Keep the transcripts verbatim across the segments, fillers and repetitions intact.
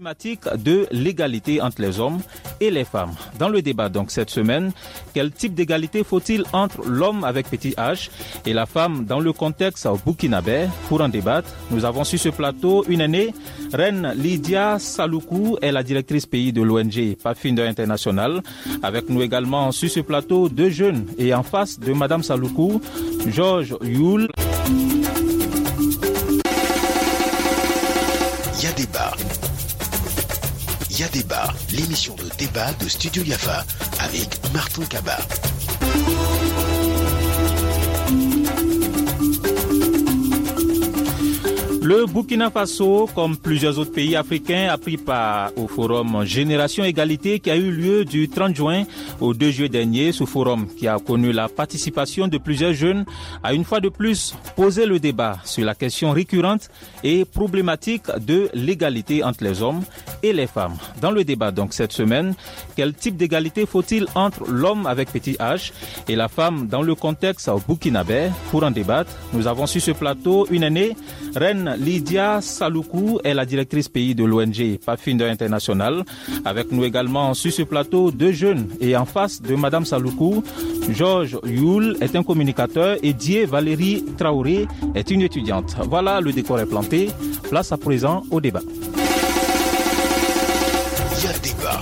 Problématique de l'égalité entre les hommes et les femmes. Dans le débat donc cette semaine, quel type d'égalité faut-il entre l'homme avec petit H et la femme dans le contexte burkinabé? Pour en débattre, nous avons sur ce plateau une aînée, Reine Lydia Saloukou, est la directrice pays de l'O N G Pathfinder International. Avec nous également sur ce plateau deux jeunes et en face de Madame Saloukou, Georges Youl. Il y a débat. Il y a débat, l'émission de débat de Studio Yafa avec Martin Kaba. Le Burkina Faso, comme plusieurs autres pays africains, a pris part au forum Génération Égalité qui a eu lieu du trente juin au deux juillet dernier. Ce forum qui a connu la participation de plusieurs jeunes a une fois de plus posé le débat sur la question récurrente et problématique de l'égalité entre les hommes et les femmes. Dans le débat donc cette semaine, quel type d'égalité faut-il entre l'homme avec petit H et la femme dans le contexte burkinabé? Pour en débattre, nous avons sur ce plateau une aînée, Reine Lydia Saloukou, est la directrice pays de l'O N G Pathfinder International. Avec nous également sur ce plateau deux jeunes et en face de Madame Saloukou, Georges Youl est un communicateur et Die Valérie Traoré est une étudiante. Voilà, le décor est planté. Place à présent au débat. Il y a débat.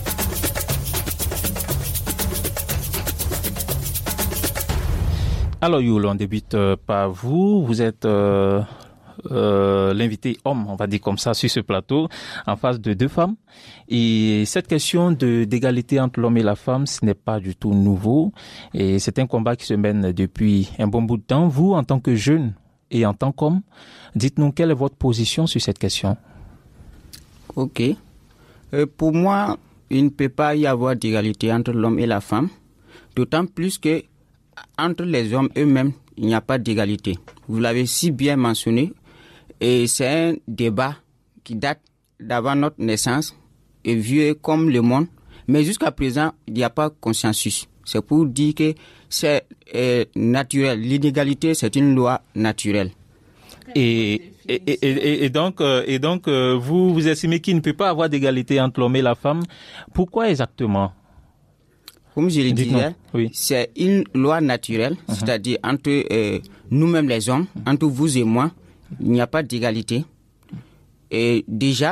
Alors Youl, on débute euh, par vous. Vous êtes euh, euh, l'invité homme, on va dire comme ça, sur ce plateau, en face de deux femmes. Et cette question de, d'égalité entre l'homme et la femme, ce n'est pas du tout nouveau. Et c'est un combat qui se mène depuis un bon bout de temps. Vous, en tant que jeune et en tant qu'homme, dites-nous quelle est votre position sur cette question. Ok. Euh, pour moi, il ne peut pas y avoir d'égalité entre l'homme et la femme, d'autant plus que entre les hommes eux-mêmes, il n'y a pas d'égalité. Vous l'avez si bien mentionné, et c'est un débat qui date d'avant notre naissance et vieux comme le monde, mais jusqu'à présent, il n'y a pas consensus. C'est pour dire que c'est euh, naturel. L'inégalité, c'est une loi naturelle. Et, et, et, et donc, et donc vous, vous estimez qu'il ne peut pas avoir d'égalité entre l'homme et la femme. Pourquoi exactement? Comme je le disais, oui. C'est une loi naturelle, uh-huh. C'est-à-dire entre euh, nous-mêmes les hommes, entre vous et moi, il n'y a pas d'égalité. Et déjà,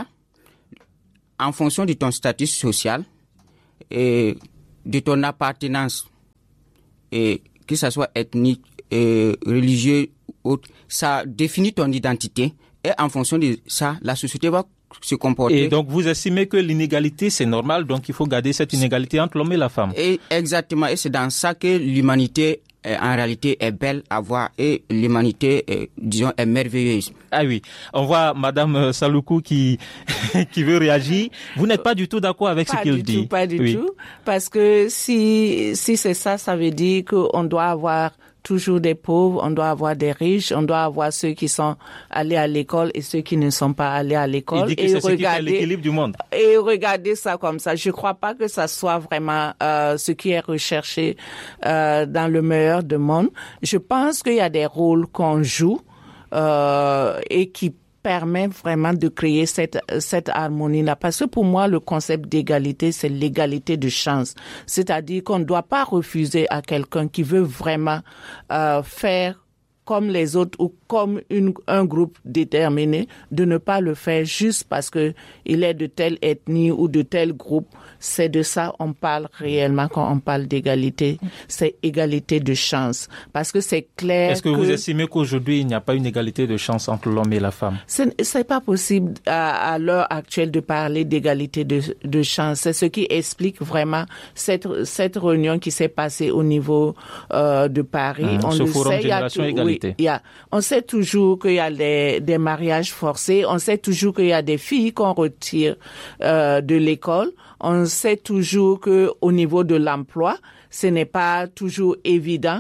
en fonction de ton statut social et de ton appartenance, et que ce soit ethnique, et religieux, autre, ça définit ton identité. Et en fonction de ça, la société va se comporter. Et donc, vous estimez que l'inégalité, c'est normal, donc il faut garder cette inégalité entre l'homme et la femme. Et exactement, et c'est dans ça que l'humanité, euh, en réalité, est belle à voir, et l'humanité, euh, disons, est merveilleuse. Ah oui, on voit Madame Saloukou qui, qui veut réagir. Vous n'êtes pas du tout d'accord avec pas ce qu'il du dit? Tout, pas du oui. tout, parce que si, si c'est ça, ça veut dire qu'on doit avoir toujours des pauvres, on doit avoir des riches, on doit avoir ceux qui sont allés à l'école et ceux qui ne sont pas allés à l'école. Il dit que et c'est regarder, ce qui fait l'équilibre du monde. Et regarder ça comme ça. Je crois pas que ça soit vraiment euh, ce qui est recherché euh, dans le meilleur du monde. Je pense qu'il y a des rôles qu'on joue euh, et qui permet vraiment de créer cette cette harmonie-là. Parce que pour moi, le concept d'égalité, c'est l'égalité de chance. C'est-à-dire qu'on ne doit pas refuser à quelqu'un qui veut vraiment euh, faire comme les autres ou comme une, un groupe déterminé, de ne pas le faire juste parce que il est de telle ethnie ou de tel groupe. C'est de ça on parle réellement quand on parle d'égalité. C'est égalité de chance. Parce que c'est clair. Est-ce que, que vous estimez qu'aujourd'hui, il n'y a pas une égalité de chance entre l'homme et la femme? C'est, c'est pas possible à, à l'heure actuelle de parler d'égalité de, de chance. C'est ce qui explique vraiment cette, cette réunion qui s'est passée au niveau euh, de Paris. Mmh, on ce le forum sait, Génération il y a, Égalité. Oui, il y a, on sait toujours qu'il y a des, des mariages forcés. On sait toujours qu'il y a des filles qu'on retire euh, de l'école. On sait toujours que au niveau de l'emploi, ce n'est pas toujours évident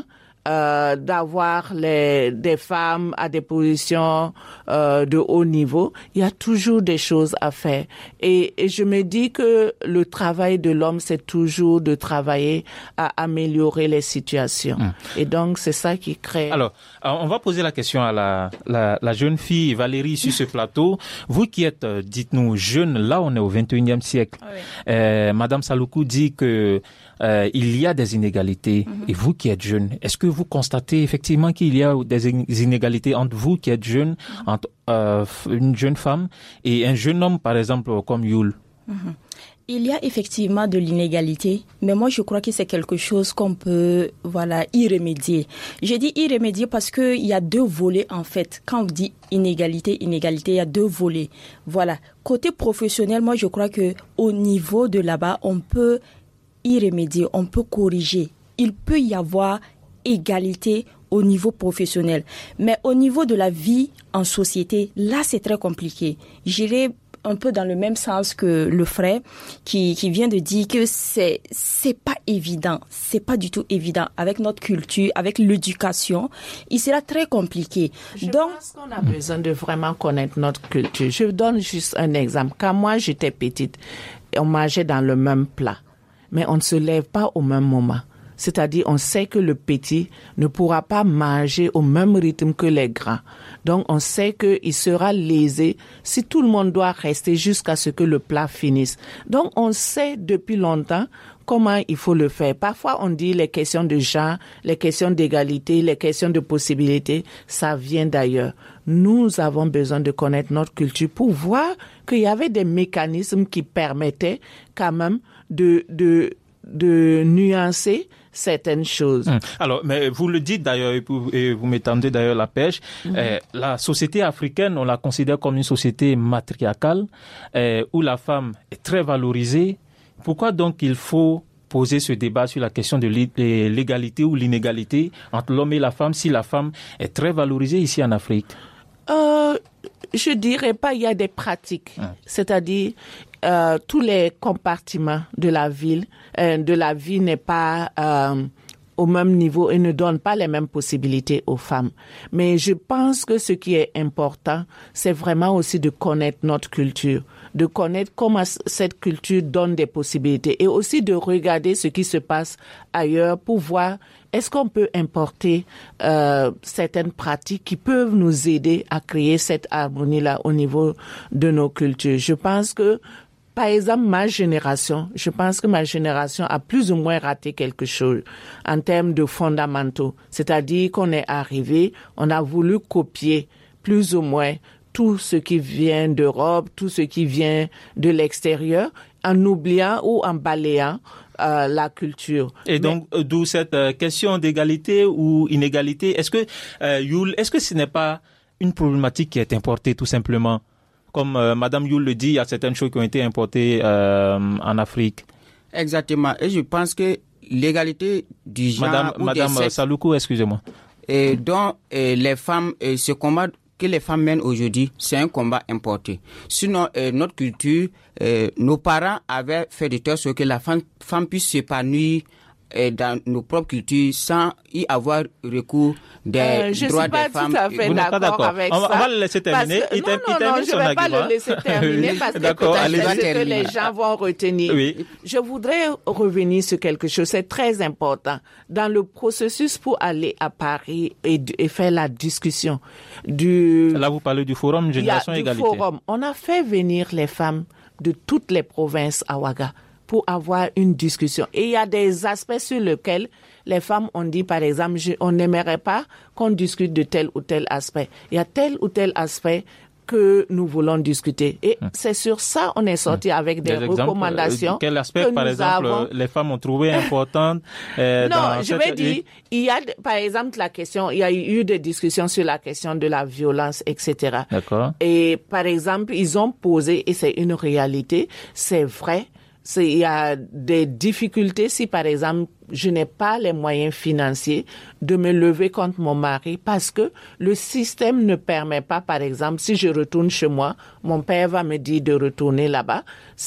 euh, d'avoir les, des femmes à des positions euh, de haut niveau, il y a toujours des choses à faire. Et, et je me dis que le travail de l'homme, c'est toujours de travailler à améliorer les situations. Mmh. Et donc, c'est ça qui crée... Alors, on va poser la question à la, la, la jeune fille Valérie sur ce plateau. Vous qui êtes, dites-nous, jeune, là on est au vingt et unième siècle. Oui. Euh, Madame Saloukou dit que euh, il y a des inégalités. Mm-hmm. Et vous qui êtes jeune, est-ce que vous constatez effectivement qu'il y a des inégalités entre vous qui êtes jeune, mm-hmm. entre euh, une jeune femme et un jeune homme, par exemple, comme Yul? Mm-hmm. Il y a effectivement de l'inégalité, mais moi je crois que c'est quelque chose qu'on peut, voilà, y remédier. Je dis y remédier parce que il y a deux volets en fait. Quand on dit inégalité, inégalité, il y a deux volets. Voilà. Côté professionnel, moi je crois que au niveau de là-bas, on peut y remédier, on peut corriger. Il peut y avoir égalité au niveau professionnel, mais au niveau de la vie en société, là c'est très compliqué. J'irai un peu dans le même sens que le frère qui, qui vient de dire que c'est, c'est pas évident. C'est pas du tout évident. Avec notre culture, avec l'éducation, il sera très compliqué. Je Donc, pense qu'on a besoin de vraiment connaître notre culture. Je donne juste un exemple. Quand moi j'étais petite, on mangeait dans le même plat, mais on ne se lève pas au même moment. C'est-à-dire, on sait que le petit ne pourra pas manger au même rythme que les grands. Donc, on sait qu'il sera lésé si tout le monde doit rester jusqu'à ce que le plat finisse. Donc, on sait depuis longtemps comment il faut le faire. Parfois, on dit les questions de genre, les questions d'égalité, les questions de possibilité, ça vient d'ailleurs. Nous avons besoin de connaître notre culture pour voir qu'il y avait des mécanismes qui permettaient quand même de, de, de nuancer certaines choses. Hum. Alors, mais vous le dites d'ailleurs, et vous, et vous m'étendez d'ailleurs la pêche, mmh. euh, la société africaine, on la considère comme une société matriarcale, euh, où la femme est très valorisée. Pourquoi donc il faut poser ce débat sur la question de l'égalité ou l'inégalité entre l'homme et la femme, si la femme est très valorisée ici en Afrique? Euh, je dirais pas, il y a des pratiques, mmh. c'est-à-dire euh, tous les compartiments de la ville, euh, de la vie n'est pas euh, au même niveau et ne donne pas les mêmes possibilités aux femmes. Mais je pense que ce qui est important, c'est vraiment aussi de connaître notre culture, de connaître comment cette culture donne des possibilités et aussi de regarder ce qui se passe ailleurs pour voir est-ce qu'on peut importer euh, certaines pratiques qui peuvent nous aider à créer cette harmonie-là au niveau de nos cultures. Je pense que, par exemple, ma génération, je pense que ma génération a plus ou moins raté quelque chose en termes de fondamentaux. C'est-à-dire qu'on est arrivé, on a voulu copier plus ou moins tout ce qui vient d'Europe, tout ce qui vient de l'extérieur, en oubliant ou en balayant euh, la culture. Et donc, Mais, d'où cette euh, question d'égalité ou inégalité. Est-ce que, euh, Yul, est-ce que ce n'est pas une problématique qui est importée tout simplement? Comme euh, Madame Yul le dit, il y a certaines choses qui ont été importées euh, en Afrique. Exactement. Et je pense que l'égalité du genre... Madame, ou Madame des sexes, Saloukou, excusez-moi. Et donc, et les femmes, et ce combat que les femmes mènent aujourd'hui, c'est un combat importé. Sinon, euh, notre culture, euh, nos parents avaient fait de telle sorte que la femme, femme puisse s'épanouir euh, dans nos propres cultures sans y avoir recours des euh, droits des femmes. Je ne suis pas tout à fait d'accord, d'accord avec on, ça. On va le laisser terminer. Que, il non, non, non, non, je ne vais pas le laisser terminer parce que peut-être c'est ce que les gens vont retenir. Oui. Je voudrais revenir sur quelque chose, c'est très important. Dans le processus pour aller à Paris et, et faire la discussion du... Là, vous parlez du Forum Génération du Égalité. Forum. On a fait venir les femmes de toutes les provinces à Ouaga pour avoir une discussion. Et il y a des aspects sur lesquels les femmes ont dit, par exemple, je, on n'aimerait pas qu'on discute de tel ou tel aspect. Il y a tel ou tel aspect que nous voulons discuter. Et hum. c'est sur ça qu'on est sorti hum. avec des, des recommandations. Exemples, quel aspect, par exemple, avons... les femmes ont trouvé important euh, Non, dans je cette... vais dire, il y a, par exemple, la question, il y a eu des discussions sur la question de la violence, et cetera. D'accord. Et, par exemple, ils ont posé, et c'est une réalité, c'est vrai, c'est, il y a des difficultés si, par exemple, je n'ai pas les moyens financiers de me lever contre mon mari parce que le système ne permet pas, par exemple, si je retourne chez moi, mon père va me dire de retourner là-bas.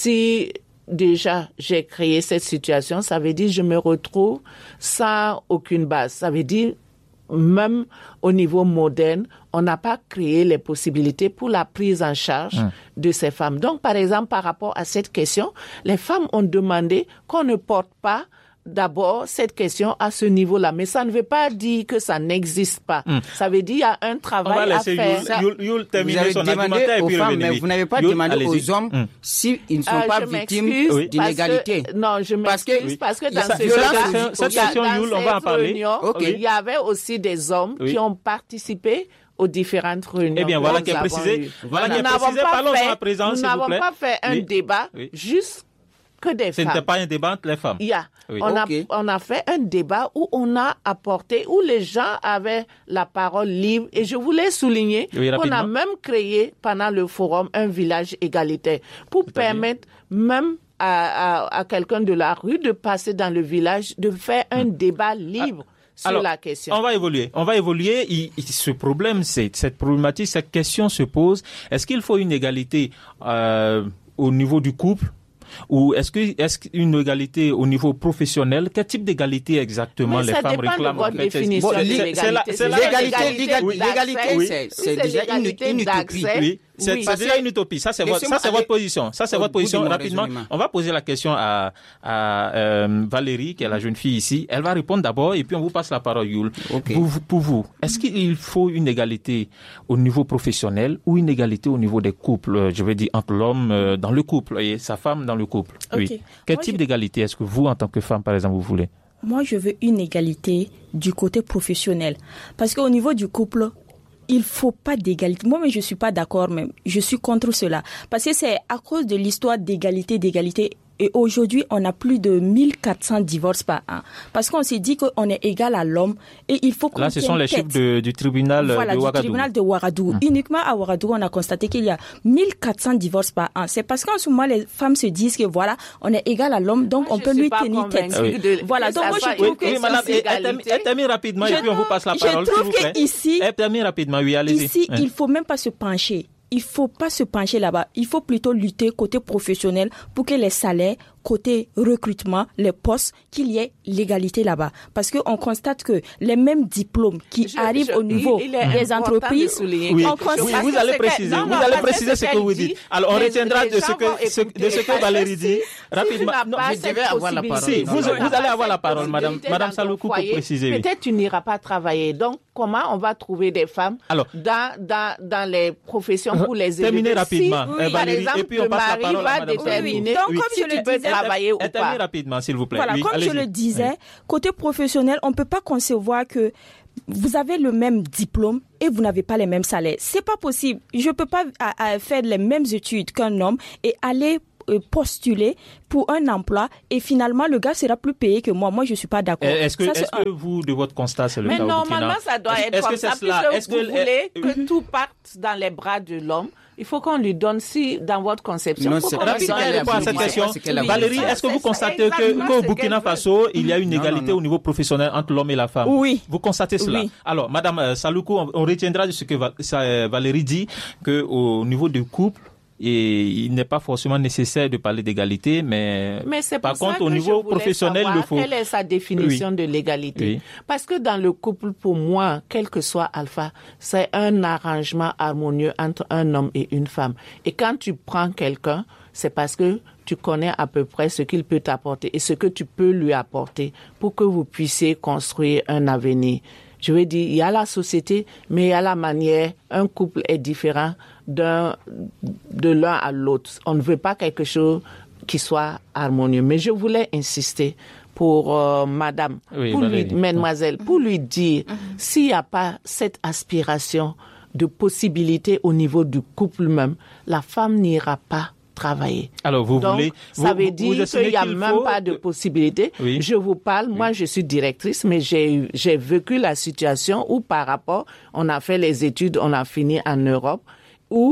Si déjà j'ai créé cette situation, ça veut dire que je me retrouve sans aucune base. Ça veut dire même au niveau moderne, on n'a pas créé les possibilités pour la prise en charge mmh. de ces femmes. Donc, par exemple, par rapport à cette question, les femmes ont demandé qu'on ne porte pas d'abord cette question à ce niveau-là. Mais ça ne veut pas dire que ça n'existe pas. Mmh. Ça veut dire qu'il y a un travail à faire. Yul, Yul, vous avez demandé aux femmes, mais vous n'avez pas Yul, demandé allez-y. aux hommes mmh. s'ils ne sont euh, pas victimes oui. d'inégalité. Que, non, je m'excuse oui. parce que dans ça, ce cas, cette question, Yul, on va en parler. Réunion, okay. Il y avait aussi des hommes oui. qui ont participé aux différentes réunions. Eh bien, voilà qui est précisé. Voilà qui est précisé. Parlons de la présence, s'il vous plaît. Nous n'avons pas fait un débat juste que des Ce femmes. Ce n'était pas un débat entre les femmes. Yeah. Oui. On, okay. a, on a fait un débat où on a apporté, où les gens avaient la parole libre. Et je voulais souligner oui, qu'on a même créé pendant le forum un village égalitaire pour Tout permettre même à, à, à quelqu'un de la rue de passer dans le village, de faire un hmm. débat libre. Ah. Sur Alors, la question. on va évoluer. On va évoluer. Il, il, ce problème, c'est, cette problématique, cette question se pose. Est-ce qu'il faut une égalité euh, au niveau du couple? Ou est-ce que est-ce qu'une égalité au niveau professionnel? Quel type d'égalité exactement les femmes réclament? Mais ça dépend de votre définition de l'égalité. C'est l'égalité. L'égalité, c'est déjà une utopie. Oui. C'est, oui. c'est déjà une utopie. Ça, c'est votre, ça, c'est votre position. Ça, c'est votre position. Rapidement, résumement. On va poser la question à, à euh, Valérie, qui est la jeune fille ici. Elle va répondre d'abord et puis on vous passe la parole, Yul. Okay. Pour, pour vous, est-ce qu'il faut une égalité au niveau professionnel ou une égalité au niveau des couples? Je veux dire, entre l'homme euh, dans le couple et sa femme dans le couple. Okay. Oui. Quel Moi, type je... d'égalité est-ce que vous, en tant que femme, par exemple, vous voulez? Moi, je veux une égalité du côté professionnel. Parce qu'au niveau du couple, il faut pas d'égalité. Moi, mais je suis pas d'accord, même. Je suis contre cela. Parce que c'est à cause de l'histoire d'égalité, d'égalité. Et aujourd'hui, on a plus de mille quatre cents divorces par an. Parce qu'on s'est dit qu'on est égal à l'homme et il faut qu'on Là, ce sont les chiffres de, du tribunal voilà, de Ouagadougou. Voilà, du tribunal de Ouagadougou. Hum. Uniquement à Ouagadougou, on a constaté qu'il y a mille quatre cents divorces par an. C'est parce qu'en ce moment, les femmes se disent que voilà, on est égal à l'homme, donc moi, on peut lui tenir tête. Oui. De, voilà, donc moi, je trouve oui, que... Oui, madame, elle termine rapidement je et puis on vous passe la parole, s'il vous plaît. Ici, elle termine rapidement, oui, allez-y. Ici, il ne faut même pas se pencher. Il faut pas se pencher là-bas. Il faut plutôt lutter côté professionnel pour que les salaires, côté recrutement, les postes, qu'il y ait l'égalité là-bas. Parce qu'on constate que les mêmes diplômes qui je, arrivent je, au niveau il, il des entreprises, oui, on constate oui, vous allez préciser, non, vous allez préciser ce que vous dites. Alors, on retiendra de ce que, ce, de ce que Valérie dit rapidement. Non, je devais avoir la parole. Si, vous, vous allez avoir la parole, madame, madame Saloukou, pour préciser. Peut-être tu n'iras pas travailler. Donc, comment on va trouver des femmes Alors, dans, dans, dans les professions pour les élever? Terminez rapidement, si, oui, Valérie, par exemple, et puis on passe la parole à madame déterminer Donc, comme si je tu le peux disais, travailler ou pas. Terminez rapidement, s'il vous plaît. Voilà, oui, comme allez-y. je le disais, oui. côté professionnel, on ne peut pas concevoir que vous avez le même diplôme et vous n'avez pas les mêmes salaires. C'est pas possible. Je peux pas à, à faire les mêmes études qu'un homme et aller postuler pour un emploi et finalement le gars sera plus payé que moi. Moi, je suis pas d'accord. Est-ce que, ça, est-ce que vous, de votre constat, c'est le Mais cas normalement, au Burkina? ça doit être est-ce comme que ça. Cela, Puisque est-ce vous que, voulez est, que tout parte dans les bras de l'homme, il faut qu'on lui donne, si dans votre conception, non, faut c'est qu'on rapide, lui répond à cette question. Oui, Valérie, ça, est-ce que vous ça, constatez que, qu'au Burkina Faso, il y a une égalité non, non, non. au niveau professionnel entre l'homme et la femme? Oui. Vous constatez cela? Oui. Alors, madame Saloukou, on, on retiendra de ce que Valérie dit, qu'au niveau du couple, et il n'est pas forcément nécessaire de parler d'égalité, mais, mais c'est par contre, au niveau professionnel, il faut... Quelle est sa définition oui. de l'égalité? Oui. Parce que dans le couple, pour moi, quel que soit Alpha, c'est un arrangement harmonieux entre un homme et une femme. Et quand tu prends quelqu'un, c'est parce que tu connais à peu près ce qu'il peut t'apporter et ce que tu peux lui apporter pour que vous puissiez construire un avenir. Je veux dire, il y a la société, mais il y a la manière. Un couple est différent d'un, de l'un à l'autre. On ne veut pas quelque chose qui soit harmonieux. Mais je voulais insister pour euh, madame, oui, pour Valérie. lui, mademoiselle, mm-hmm. pour lui dire, mm-hmm. s'il n'y a pas cette aspiration de possibilité au niveau du couple même, la femme n'ira pas travailler. Alors, vous Donc, voulez... ça vous, veut dire qu'il n'y a même faut... pas de possibilité. Oui. Je vous parle, moi, oui. je suis directrice, mais j'ai, j'ai vécu la situation où, par rapport, on a fait les études, on a fini en Europe, où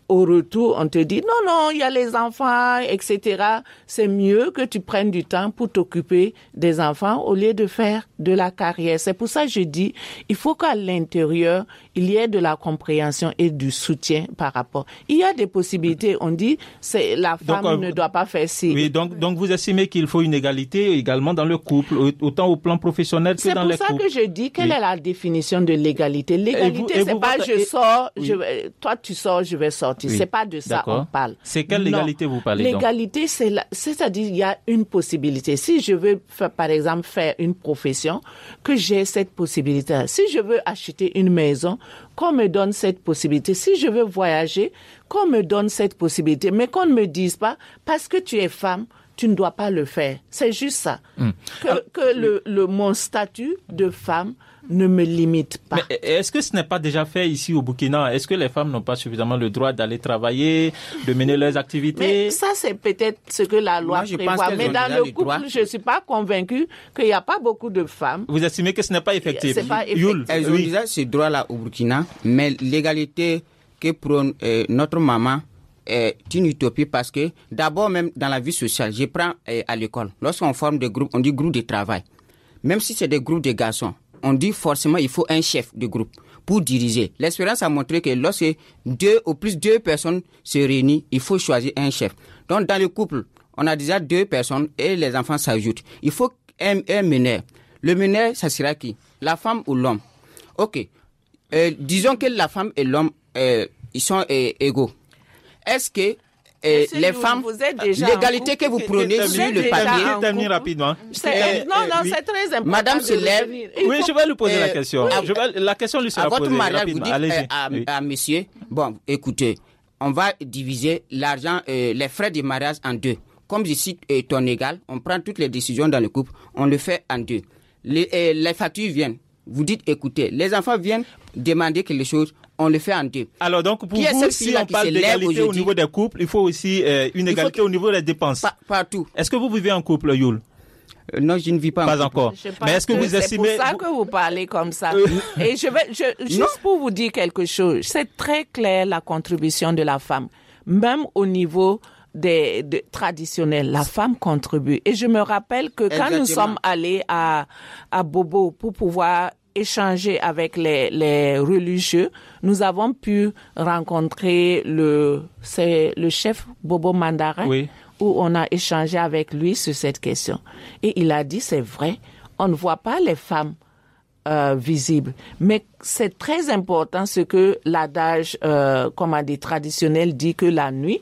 au retour, on te dit, non, non, il y a les enfants, et cetera. C'est mieux que tu prennes du temps pour t'occuper des enfants au lieu de faire de la carrière. C'est pour ça que je dis, il faut qu'à l'intérieur, il y ait de la compréhension et du soutien par rapport. Il y a des possibilités. On dit, c'est la femme donc, euh, ne doit pas faire ci. Oui, donc, donc vous estimez qu'il faut une égalité également dans le couple, autant au plan professionnel que dans les couples. C'est pour ça que je dis, quelle oui. est la définition de l'égalité? L'égalité, c'est pas votre... je sors, oui. je vais... toi tu sors, je vais sortir. Oui. C'est pas de ça qu'on parle. C'est quelle légalité vous parlez donc? L'égalité, c'est la... c'est-à-dire il y a une possibilité. Si je veux, faire, par exemple, faire une profession, que j'ai cette possibilité. Si je veux acheter une maison, qu'on me donne cette possibilité. Si je veux voyager, qu'on me donne cette possibilité. Mais qu'on ne me dise pas, parce que tu es femme, tu ne dois pas le faire. C'est juste ça. Hum. Que, Alors, que le, le, mon statut de femme ne me limite pas. Mais est-ce que ce n'est pas déjà fait ici au Burkina? Est-ce que les femmes n'ont pas suffisamment le droit d'aller travailler, de mener leurs activités? Mais ça, c'est peut-être ce que la loi Moi, prévoit. Mais dans le couple, je ne suis pas convaincue qu'il n'y a pas beaucoup de femmes. Vous estimez que ce n'est pas effectif? C'est pas effectif. Youl, Elles ont oui. déjà ce droit-là au Burkina, mais l'égalité que prône euh, notre maman est une utopie parce que d'abord, même dans la vie sociale, je prends euh, à l'école, lorsqu'on forme des groupes, on dit groupe de travail. Même si c'est des groupes de garçons, on dit forcément il faut un chef de groupe pour diriger. L'expérience a montré que lorsque deux ou plus deux personnes se réunissent, il faut choisir un chef. Donc dans le couple, on a déjà deux personnes et les enfants s'ajoutent. Il faut un, un meneur. Le meneur, ça sera qui? La femme ou l'homme? Ok. Euh, disons que la femme et l'homme, euh, ils sont euh, égaux. Est-ce que Euh, les vous, femmes, vous l'égalité que vous prenez vous sur le papier. Termine rapidement. C'est, euh, non, non, oui. c'est très important. Madame se lève. Oui, je vais lui poser euh, la question. Je vais, la question lui sera à posée votre mariage, rapidement. Vous dites euh, à, oui. à monsieur, bon, écoutez, on va diviser l'argent, euh, les frais de mariage en deux. Comme je cite euh, ton égal, on prend toutes les décisions dans le couple, on le fait en deux. Les, euh, les factures viennent. Vous dites, écoutez, les enfants viennent demander quelque chose, on le fait en deux. Alors donc, pour Qui vous, si on parle d'égalité au niveau des couples, il faut aussi euh, une égalité au niveau des dépenses. Pa- partout. Est-ce que vous vivez en couple, Youl? Euh, non, je ne vis pas, pas en encore. Mais est-ce que, que vous c'est estimez... C'est pour ça vous... que vous parlez comme ça. Et je vais, je, juste non. pour vous dire quelque chose, c'est très clair la contribution de la femme. Même au niveau des, des traditionnels, la femme contribue. Et je me rappelle que quand Exactement. nous sommes allés à, à Bobo pour pouvoir échanger avec les, les religieux, nous avons pu rencontrer le, c'est le chef Bobo Mandarin, oui. où on a échangé avec lui sur cette question. Et il a dit, c'est vrai, on ne voit pas les femmes euh, visibles, mais c'est très important ce que l'adage, euh, comment dire, traditionnel dit que la nuit,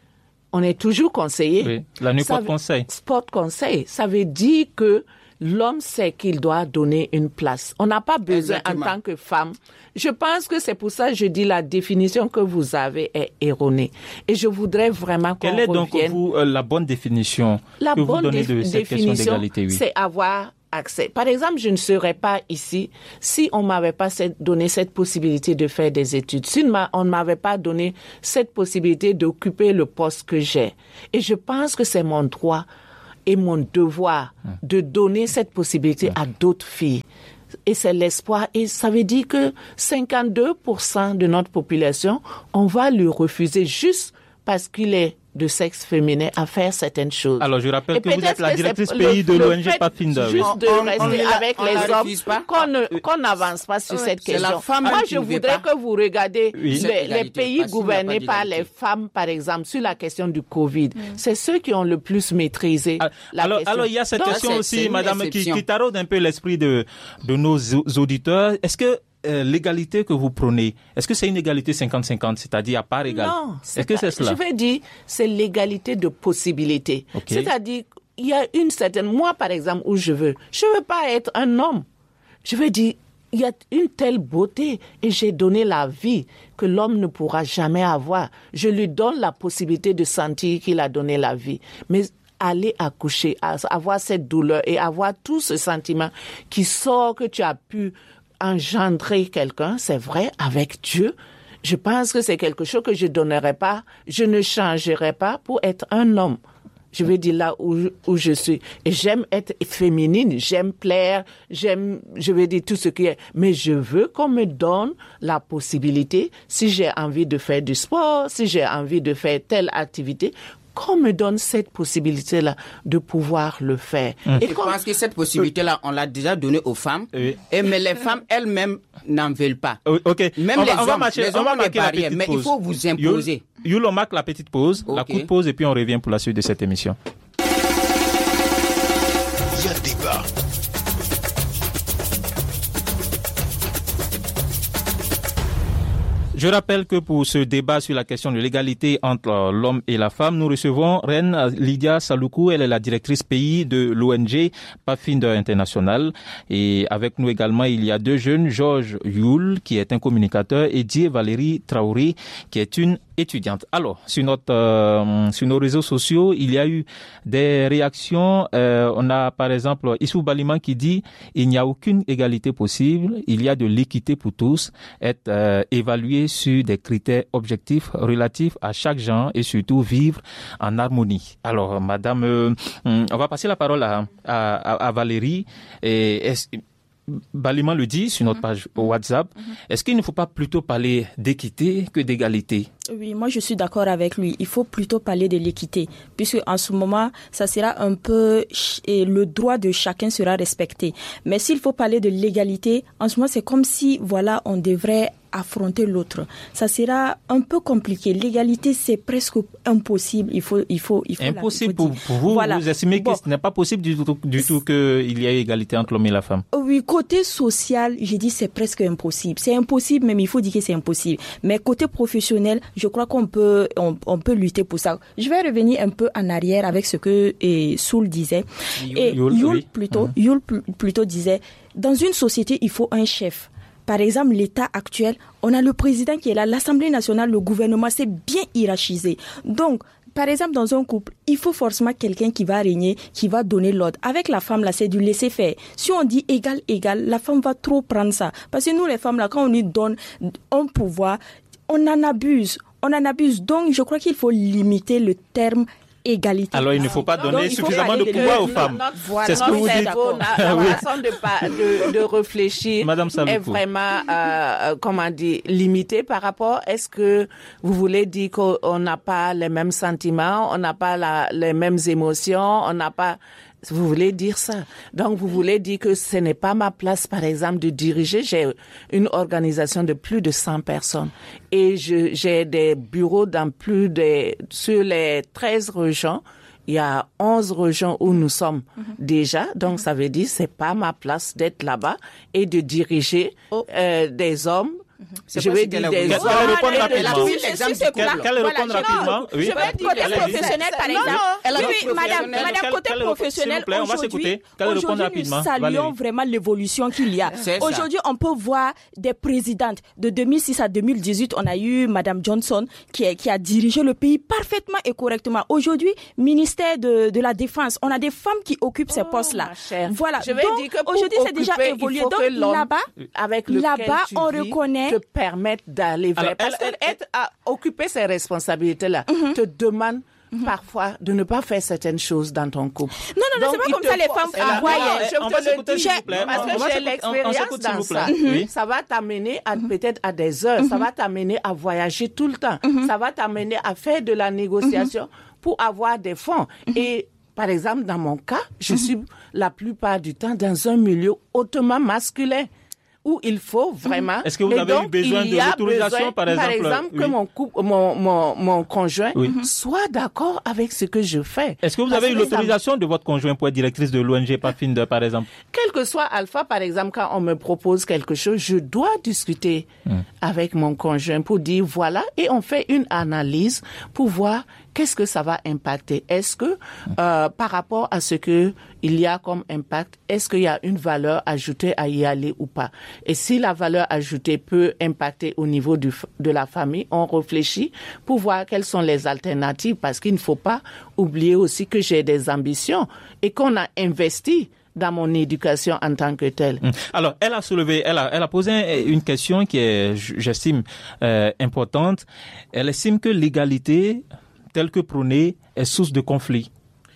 on est toujours conseillé. Oui, la nuit porte conseil. Porte conseil. Ça veut dire que l'homme sait qu'il doit donner une place. On n'a pas besoin Exactement. en tant que femme. Je pense que c'est pour ça que je dis la définition que vous avez est erronée. Et je voudrais vraiment qu'on Quelle est revienne... donc pour vous euh, la bonne définition la que bonne vous donnez dé- de cette question d'égalité? Oui. C'est avoir accès. Par exemple, je ne serais pas ici si on m'avait pas cette, donné cette possibilité de faire des études. Si on ne m'avait pas donné cette possibilité d'occuper le poste que j'ai. Et je pense que c'est mon droit et mon devoir de donner cette possibilité à d'autres filles. Et c'est l'espoir. Et ça veut dire que cinquante-deux pour cent de notre population, on va lui refuser juste parce qu'il est de sexe féminin à faire certaines choses. Alors, je rappelle et que vous êtes la directrice le, pays de l'O N G Pathfinder. Juste on, de on, rester on avec on les hommes, qu'on, ne, qu'on n'avance pas sur ouais, cette question. Moi, je voudrais que vous regardiez oui. les, les pays gouvernés par les femmes, par exemple, sur la question du Covid. Mm. C'est ceux qui ont le plus maîtrisé alors, la alors, question. Alors, il y a cette Donc, question c'est, aussi, c'est madame, qui, qui taraude un peu l'esprit de, de nos auditeurs. Est-ce que Euh, l'égalité que vous prenez, est-ce que c'est une égalité cinquante cinquante, c'est-à-dire à part égale? Non. C'est est-ce que c'est cela? Je vais dire, c'est l'égalité de possibilités. Okay. C'est-à-dire, il y a une certaine... Moi, par exemple, où je veux, je ne veux pas être un homme. Je veux dire, il y a une telle beauté et j'ai donné la vie que l'homme ne pourra jamais avoir. Je lui donne la possibilité de sentir qu'il a donné la vie. Mais aller accoucher, avoir cette douleur et avoir tout ce sentiment qui sort que tu as pu engendrer quelqu'un, c'est vrai, avec Dieu, je pense que c'est quelque chose que je donnerais pas, je ne changerais pas pour être un homme. Je veux dire là où, où je suis. Et j'aime être féminine, j'aime plaire, j'aime, je veux dire tout ce qui est. Mais je veux qu'on me donne la possibilité, si j'ai envie de faire du sport, si j'ai envie de faire telle activité, qu'on me donne cette possibilité-là de pouvoir le faire. Mmh. Et je pense que cette possibilité-là, on l'a déjà donnée aux femmes, oui. et, mais les femmes elles-mêmes n'en veulent pas. Oui, ok. Même on les va, hommes, on va marcher, les hommes ont des barrières, mais il faut vous imposer. Yul, on marque la petite pause, okay. la courte pause, et puis on revient pour la suite de cette émission. Il y a débat. Je rappelle que pour ce débat sur la question de l'égalité entre l'homme et la femme, nous recevons Reine Lydia Saloukou. Elle est la directrice pays de l'O N G Pathfinder International. Et avec nous également, il y a deux jeunes, Georges Yul, qui est un communicateur, et Dié Valérie Traoré, qui est une étudiante. Alors, sur notre, euh, sur nos réseaux sociaux, il y a eu des réactions. Euh, on a par exemple Issou Baliman qui dit il n'y a aucune égalité possible. Il y a de l'équité pour tous, être euh, évalué sur des critères objectifs relatifs à chaque genre et surtout vivre en harmonie. Alors, Madame, euh, on va passer la parole à, à, à Valérie. Et est-ce, Baliman le dit sur notre page WhatsApp. Est-ce qu'il ne faut pas plutôt parler d'équité que d'égalité? Oui, moi je suis d'accord avec lui. Il faut plutôt parler de l'équité, puisque en ce moment, ça sera un peu et le droit de chacun sera respecté. Mais s'il faut parler de l'égalité, en ce moment c'est comme si voilà on devrait affronter l'autre. Ça sera un peu compliqué. L'égalité, c'est presque impossible. Il faut, il faut, il faut. Impossible la, il faut pour, pour vous. Voilà. Vous estimez bon. que ce n'est pas possible du tout, du tout qu'il y ait égalité entre l'homme et la femme. Oui, côté social, j'ai dit c'est presque impossible. C'est impossible, même il faut dire que c'est impossible. Mais côté professionnel, je crois qu'on peut, on, on peut lutter pour ça. Je vais revenir un peu en arrière avec ce que et Soul disait. Et Yul, Yul oui. plutôt, uh-huh. Yul plutôt disait, dans une société, il faut un chef. Par exemple, l'État actuel, on a le président qui est là, l'Assemblée nationale, le gouvernement, c'est bien hiérarchisé. Donc, par exemple, dans un couple, il faut forcément quelqu'un qui va régner, qui va donner l'ordre. Avec la femme, là, c'est du laisser-faire. Si on dit égal, égal, la femme va trop prendre ça. Parce que nous, les femmes, là, quand on lui donne un pouvoir, on en abuse. On en abuse. Donc, je crois qu'il faut limiter le terme égalité. Alors, il ne faut pas donner faut suffisamment de pouvoir aux femmes. Notre, voilà, c'est ce que vous dites. La oui. façon de, de, de réfléchir Madame Saloukou. est vraiment, euh, comment dire, limitée par rapport. Est-ce que vous voulez dire qu'on n'a pas les mêmes sentiments, on n'a pas la, les mêmes émotions, on n'a pas... Vous voulez dire ça. Donc, vous voulez dire que ce n'est pas ma place, par exemple, de diriger. J'ai une organisation de plus de cent personnes et je, j'ai des bureaux dans plus de, sur les treize régions. Il y a onze régions où nous sommes mm-hmm. déjà. Donc, mm-hmm. ça veut dire c'est pas ma place d'être là-bas et de diriger oh. euh, des hommes. C'est je vais dire des hommes. Qu'elle répond rapidement. Qu'elle répond rapidement. Je vais côté professionnel, par exemple. Oui, oui, madame, madame, côté professionnel, aujourd'hui, aujourd'hui, nous saluons vraiment l'évolution qu'il y a. Aujourd'hui, on peut voir des présidentes. De deux mille six à deux mille dix-huit, on a eu madame Johnson qui, est, qui a dirigé le pays parfaitement et correctement. Aujourd'hui, ministère de, de la Défense, on a des femmes qui occupent ces postes-là. Voilà. Je vais donc, dire que aujourd'hui, c'est déjà évolué. Donc, là-bas, avec là-bas, on reconnaît te permettre d'aller vers... Alors, parce elle, que elle, être à occuper ces responsabilités-là mm-hmm. te demande mm-hmm. parfois de ne pas faire certaines choses dans ton couple. Non, non, non, donc, c'est pas comme ça les femmes voient. Je on te le dis, s'il vous plaît. Parce que on j'ai l'expérience dans ça. Oui. Ça va t'amener à, mm-hmm. peut-être à des heures, mm-hmm. ça va t'amener à voyager tout le temps, mm-hmm. ça va t'amener à faire de la négociation mm-hmm. pour avoir des fonds. Mm-hmm. Et par exemple, dans mon cas, je mm-hmm. suis la plupart du temps dans un milieu hautement masculin. Où il faut vraiment... Est-ce que vous avez donc, eu besoin de l'autorisation, par exemple? Par exemple, oui. que mon, couple, mon, mon, mon conjoint oui. soit d'accord avec ce que je fais. Est-ce que vous Parce avez eu l'autorisation de votre conjoint pour être directrice de l'O N G Pathfinder, par exemple? Quel que soit Alpha, par exemple, quand on me propose quelque chose, je dois discuter hum. avec mon conjoint pour dire voilà, et on fait une analyse pour voir qu'est-ce que ça va impacter. Est-ce que, euh, par rapport à ce que il y a comme impact, est-ce qu'il y a une valeur ajoutée à y aller ou pas? Et si la valeur ajoutée peut impacter au niveau du, de la famille, on réfléchit pour voir quelles sont les alternatives, parce qu'il ne faut pas oublier aussi que j'ai des ambitions et qu'on a investi dans mon éducation en tant que telle. Alors, elle a soulevé, elle a, elle a posé une question qui est, j'estime, euh, importante. Elle estime que l'égalité telle que prônée est source de conflit.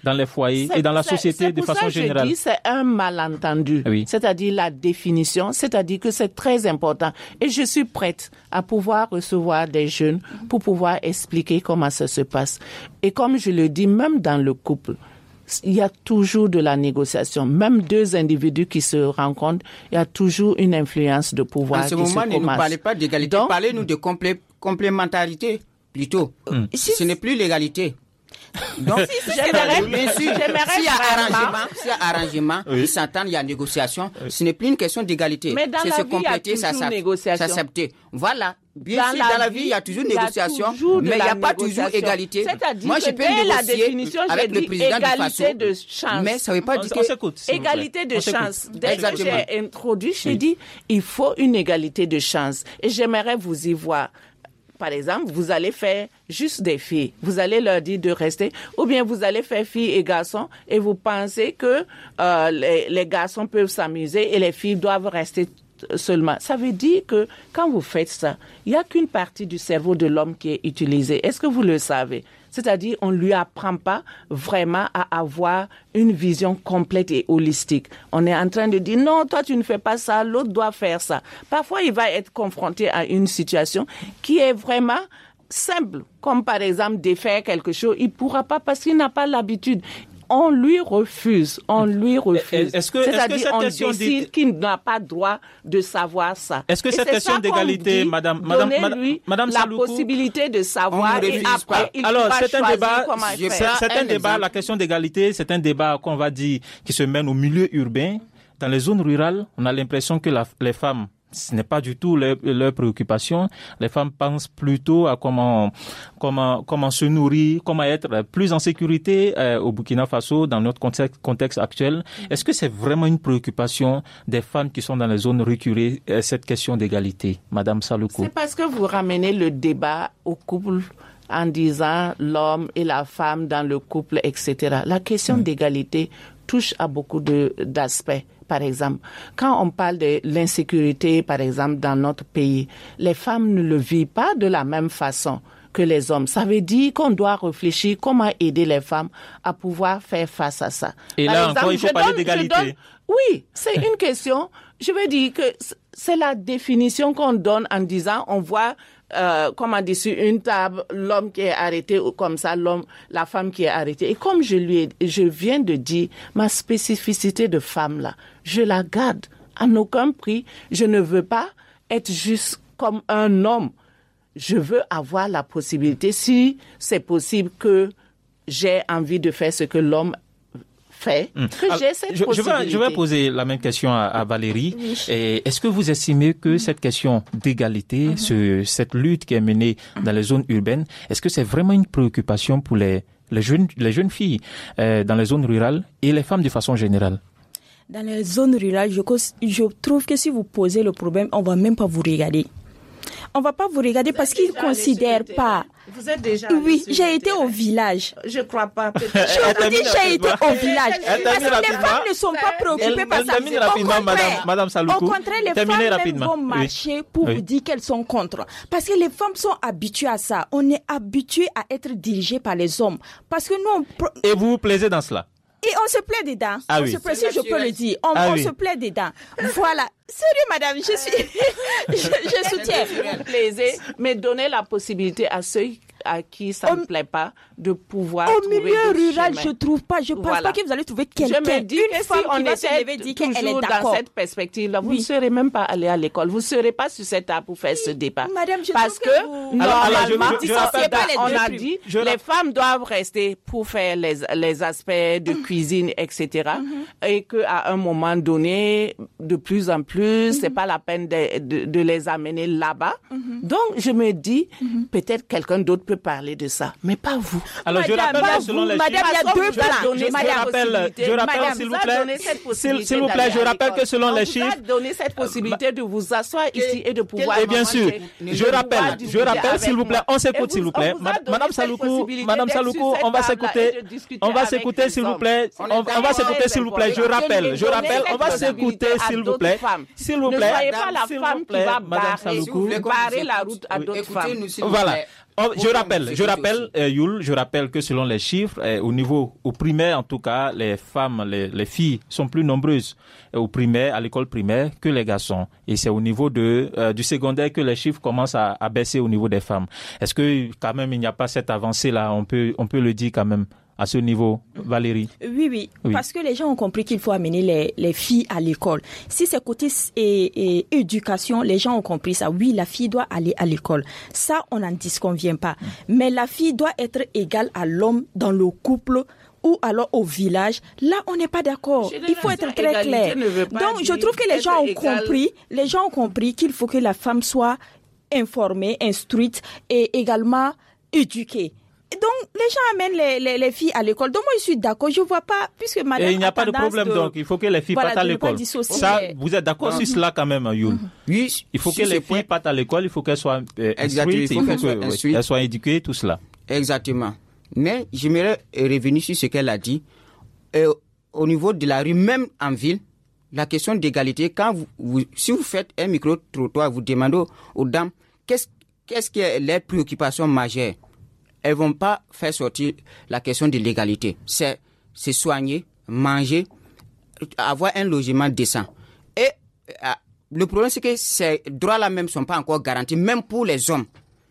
dans les foyers et dans la société de façon générale. Je dis, c'est un malentendu, oui. c'est-à-dire la définition, c'est-à-dire que c'est très important. Et je suis prête à pouvoir recevoir des jeunes pour pouvoir expliquer comment ça se passe. Et comme je le dis, même dans le couple, il y a toujours de la négociation. Même deux individus qui se rencontrent, il y a toujours une influence de pouvoir. En ce qui moment, se ne nous parlez pas d'égalité, Donc, parlez-nous de complé- complémentarité plutôt. Mm. Si, ce n'est plus l'égalité. Donc, si, si, j'aimerais, bien sûr, s'il y a arrangement, s'il y a arrangement, oui. ils s'entendent, il y a négociation, oui. ce n'est plus une question d'égalité. Mais dans c'est la se vie, compléter, il y a toujours ça, négociation. s'accepter. Voilà. Bien dans sûr, la dans la vie, vie, il y a toujours il y a négociation, toujours mais il n'y a pas toujours égalité. C'est-à-dire Moi, que je peux dès la négocier définition, avec j'ai le dit président du égalité Faso, de chance. mais ça ne veut pas on, dire on que... s'écoute, égalité de chance. Dès Exactement. que j'ai introduit, j'ai oui. dit, il faut une égalité de chance. Et j'aimerais vous y voir. Par exemple, vous allez faire juste des filles. Vous allez leur dire de rester. Ou bien vous allez faire filles et garçons et vous pensez que euh, les, les garçons peuvent s'amuser et les filles doivent rester seulement. Ça veut dire que quand vous faites ça, il n'y a qu'une partie du cerveau de l'homme qui est utilisée. Est-ce que vous le savez? C'est-à-dire, on ne lui apprend pas vraiment à avoir une vision complète et holistique. On est en train de dire, non, toi, tu ne fais pas ça, l'autre doit faire ça. Parfois, il va être confronté à une situation qui est vraiment simple, comme par exemple défaire quelque chose. Il ne pourra pas parce qu'il n'a pas l'habitude. On lui refuse, on lui refuse. Est-ce que, C'est-à-dire, est-ce que cette on question décide dit... qu'il n'a pas droit de savoir ça. Est-ce que et cette question d'égalité, madame, madame, donnez-lui madame la Saloukou, possibilité de savoir et après, pas. il Alors, pourra c'est un choisir débat, comment je, faire. c'est un débat, la question d'égalité, c'est un débat qu'on va dire qui se mène au milieu urbain. Dans les zones rurales, on a l'impression que la, les femmes, ce n'est pas du tout leur, leur préoccupation. Les femmes pensent plutôt à comment, comment, comment se nourrir, comment être plus en sécurité euh, au Burkina Faso dans notre contexte, contexte actuel. Est-ce que c'est vraiment une préoccupation des femmes qui sont dans les zones reculées, euh, cette question d'égalité, Madame Saloukou? C'est parce que vous ramenez le débat au couple en disant l'homme et la femme dans le couple, et cetera. La question mmh. d'égalité touche à beaucoup de, d'aspects. Par exemple, quand on parle de l'insécurité, par exemple, dans notre pays, les femmes ne le vivent pas de la même façon que les hommes. Ça veut dire qu'on doit réfléchir comment aider les femmes à pouvoir faire face à ça. Et par là exemple, encore, il faut parler donne, d'égalité. Donne, oui, c'est une question. Je veux dire que c'est la définition qu'on donne en disant, on voit Euh, comment dire, sur une table, l'homme qui est arrêté, ou comme ça, l'homme, la femme qui est arrêtée. Et comme je lui ai, je viens de dire, ma spécificité de femme là, je la garde à aucun prix. Je ne veux pas être juste comme un homme. Je veux avoir la possibilité, si c'est possible, que j'ai envie de faire ce que l'homme fait, mmh. que Alors, j'ai cette je, possibilité. Je vais, je vais poser la même question à, à Valérie. Oui. Et est-ce que vous estimez que mmh. cette question d'égalité, mmh. ce, cette lutte qui est menée dans les zones urbaines, est-ce que c'est vraiment une préoccupation pour les, les, jeunes, les jeunes filles euh, dans les zones rurales et les femmes de façon générale? Dans les zones rurales, je, je trouve que si vous posez le problème, on ne va même pas vous regarder. On ne va pas vous regarder vous parce qu'ils ne considèrent pas. Vous êtes déjà Oui, j'ai été au village. Je ne crois pas. Je vous dis, j'ai été au village. Parce que les femmes ne sont pas préoccupées par ça. Au contraire, Madame, Madame Saloukou, au contraire, les femmes même vont marcher oui. pour oui. vous dire qu'elles sont contre. Parce que les femmes sont habituées à ça. On est habitué à être dirigé par les hommes. Parce que nous, on... Et vous vous plaisez dans cela? Et on se plaît dedans. Ah on oui. se plaît, si je peux le dire. On, ah on oui. se plaît dedans. Voilà. Sérieux, madame, je suis, je, je soutiens. Vous plaisez, mais donnez la possibilité à ceux à qui ça ne plaît pas de pouvoir au trouver milieu rural, chemin. Je trouve pas. Je pense voilà. pas que vous allez trouver quelqu'un. Je me dis une que femme si on qui va se lever dire qu'elle est d'accord. Dans cette perspective-là, vous oui. ne serez même pas allé à l'école. Vous ne serez pas sur cette table pour faire ce débat. Madame, je Parce que, que vous... normalement, alors, alors, je, je, je rappelle, pas les on a plus. dit je les femmes doivent rester pour faire les, les aspects de cuisine, et cetera. Mm-hmm. Et qu'à un moment donné, de plus en plus, mm-hmm. c'est pas la peine de, de, de les amener là-bas. Mm-hmm. Donc, je me dis, mm-hmm. peut-être quelqu'un d'autre peut parler de ça, mais pas vous. Alors, madame, je rappelle que selon les madame, il y a deux plans. Je, je rappelle, je rappelle, s'il vous plaît, s'il, s'il vous plaît, je rappelle que selon les chiffres, on vous a donné cette possibilité de vous asseoir ici et de pouvoir. Et bien sûr, je rappelle, je rappelle, s'il vous plaît, on s'écoute, s'il vous plaît, Madame Saloukou, Madame Saloukou, on va s'écouter, on va s'écouter, s'il vous plaît, on va s'écouter, s'il vous plaît, je rappelle, je rappelle, on va s'écouter, s'il vous plaît, s'il vous plaît, ne soyez pas la femme qui va barrer la route à d'autres femmes. Voilà. Oh, je rappelle, je rappelle, euh, Yul, je rappelle que selon les chiffres, euh, au niveau, au primaire en tout cas, les femmes, les, les filles sont plus nombreuses euh, au primaire, à l'école primaire, que les garçons. Et c'est au niveau de euh, du secondaire que les chiffres commencent à, à baisser au niveau des femmes. Est-ce que quand même il n'y a pas cette avancée là? On peut, on peut le dire quand même. À ce niveau, Valérie? Oui, oui, oui, parce que les gens ont compris qu'il faut amener les, les filles à l'école. Si c'est côté et, et, éducation, les gens ont compris ça. Oui, la fille doit aller à l'école. Ça, on n'en disconvient pas. Mmh. Mais la fille doit être égale à l'homme dans le couple ou alors au village. Là, on n'est pas d'accord. Il faut être très clair. Donc, je trouve que les gens ont égal. compris, les gens ont compris qu'il faut que la femme soit informée, instruite et également éduquée. Donc, les gens amènent les, les, les filles à l'école. Donc, moi, je suis d'accord. Je ne vois pas, puisque madame. Et il n'y a, a pas de problème, de... donc. Il faut que les filles voilà, partent à l'école. Ça, vous êtes d'accord sur cela quand même, Yul? Oui. Il faut que les filles point... partent à l'école. Il faut qu'elles soient euh, instruites. Il faut, il faut qu'elles soient, oui, soient éduquées, tout cela. Exactement. Mais j'aimerais revenir sur ce qu'elle a dit. Euh, au niveau de la rue, même en ville, la question d'égalité, quand vous, vous, si vous faites un micro-trottoir, vous demandez aux, aux dames qu'est-ce, qu'est-ce qui est leur préoccupation majeure. Elles vont pas faire sortir la question de l'égalité. C'est, c'est soigner, manger, avoir un logement décent. Et euh, le problème, c'est que ces droits-là même sont pas encore garantis, même pour les hommes.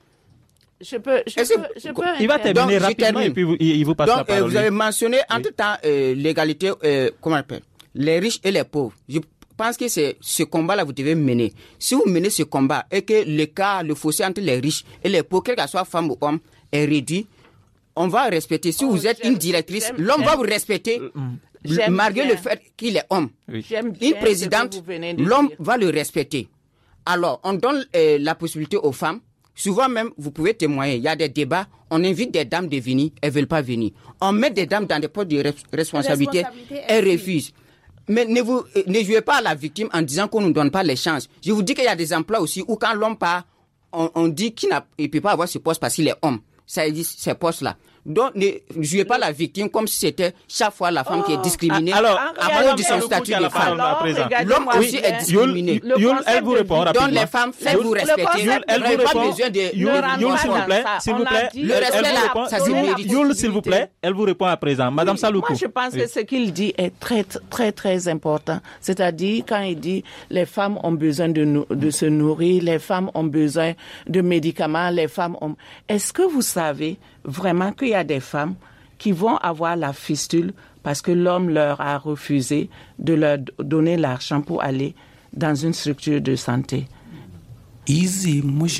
Je peux, je peux, je peux il va terminer donc, rapidement et puis vous, il vous passe donc, la parole. Euh, vous avez mentionné oui. entre-temps euh, l'égalité, euh, comment on appelle, les riches et les pauvres. Je pense que c'est ce combat-là vous devez mener. Si vous menez ce combat et que l'écart, le fossé entre les riches et les pauvres, quelle que soit femme ou homme, est réduit, on va respecter. Si oh, vous êtes une directrice, l'homme va vous respecter j'aime malgré bien. le fait qu'il est homme. Oui. Une présidente, l'homme dire. va le respecter. Alors, on donne euh, la possibilité aux femmes. Souvent même, vous pouvez témoigner. Il y a des débats. On invite des dames de venir. Elles ne veulent pas venir. On met des dames dans des postes de res- responsabilité. responsabilité. Elles refusent. Mais ne, vous, euh, ne jouez pas à la victime en disant qu'on ne nous donne pas les chances. Je vous dis qu'il y a des emplois aussi où quand l'homme part, on, on dit qu'il ne peut pas avoir ce poste parce qu'il est homme. Ça existe, ces postes-là. Donc, ne jouez pas la victime comme si c'était chaque fois la femme oh, qui est discriminée alors, à cause de son statut de femme. L'homme aussi est discriminé. Yul, Yul, elle vous répond rapidement. Donc, les femmes, faites vous respecter. Yul, elle vous répond. Pas besoin de... Yul, s'il vous plaît, s'il vous plaît. Le respect là, ça se mérite. Yul, s'il vous plaît, elle vous répond à présent. Madame Saloukou. Moi, je pense que ce qu'il dit est très, très, très important. C'est-à-dire, quand il dit les femmes ont besoin de, de se nourrir, les femmes ont besoin de médicaments, les femmes ont... Est-ce que vous savez vraiment qu'il y a des femmes qui vont avoir la fistule parce que l'homme leur a refusé de leur donner l'argent pour aller dans une structure de santé? Easy, moi